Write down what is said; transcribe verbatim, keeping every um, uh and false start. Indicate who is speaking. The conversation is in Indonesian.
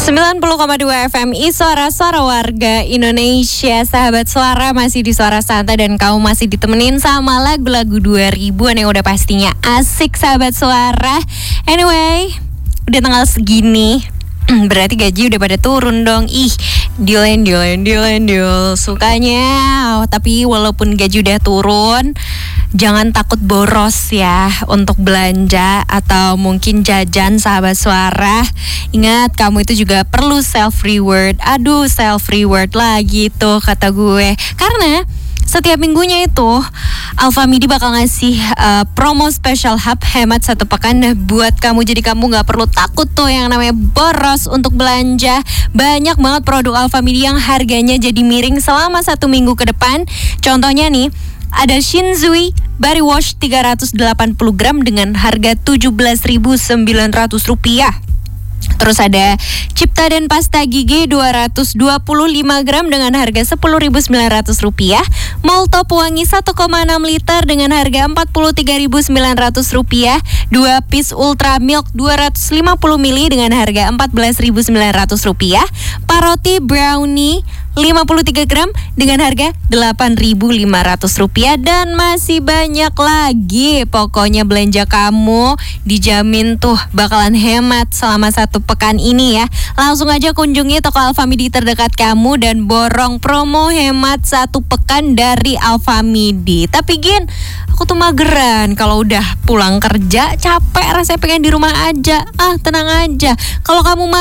Speaker 1: sembilan puluh koma dua F M I Suara Suara Warga Indonesia. Sahabat Suara masih di Suara Santai dan kamu masih ditemenin sama lagu-lagu dua ribuan yang udah pastinya asik sahabat Suara. Anyway, udah tanggal segini berarti gaji udah pada turun dong. Ih, deal and deal and deal and deal. Sukanya, tapi walaupun gaji udah turun, jangan takut boros ya untuk belanja atau mungkin jajan sahabat Suara. Ingat, kamu itu juga perlu self reward. Aduh, self reward lagi tuh kata gue. Karena setiap minggunya itu Alfamidi bakal ngasih uh, promo special hub hemat satu pekan buat kamu. Jadi kamu gak perlu takut tuh yang namanya boros untuk belanja. Banyak banget produk Alfamidi yang harganya jadi miring selama satu minggu ke depan. Contohnya nih, ada Shinzui Body Wash tiga ratus delapan puluh gram dengan harga tujuh belas ribu sembilan ratus rupiah. Terus ada Ciptaden Pasta Gigi dua ratus dua puluh lima gram dengan harga sepuluh ribu sembilan ratus rupiah. Molto Pewangi satu koma enam liter dengan harga empat puluh tiga ribu sembilan ratus rupiah. Dua piece Ultra Milk dua ratus lima puluh mililiter dengan harga empat belas ribu sembilan ratus rupiah. Paroti Brownie lima puluh tiga gram dengan harga delapan ribu lima ratus rupiah. Dan masih banyak lagi. Pokoknya belanja kamu dijamin tuh bakalan hemat selama satu pekan ini ya. Langsung aja kunjungi toko Alfamidi terdekat kamu dan borong promo hemat satu pekan dari Alfamidi. Tapi Gin, aku tuh mageran kalau udah pulang kerja capek, rasanya pengen di rumah aja. Ah, tenang aja. Kalau kamu